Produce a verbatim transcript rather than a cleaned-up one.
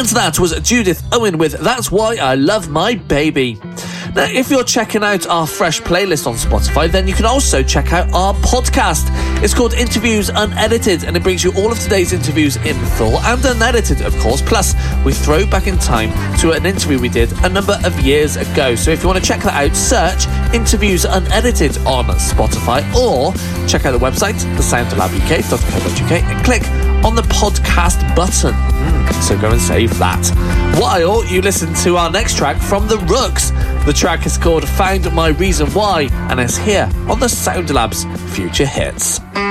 And that was Judith Owen with That's Why I Love My Baby. Now, if you're checking out our fresh playlist on Spotify, then you can also check out our podcast. It's called Interviews Unedited, and it brings you all of today's interviews in full and unedited, of course. Plus, we throw back in time to an interview we did a number of years ago. So if you want to check that out, search Interviews Unedited on Spotify, or check out the website, the sound lab u k dot co dot u k, and click on the podcast button. Mm, so go and save that. While you listen to our next track from The Rooks. The track is called Found My Reason Why, and it's here on the Sound Lab's Future Hits.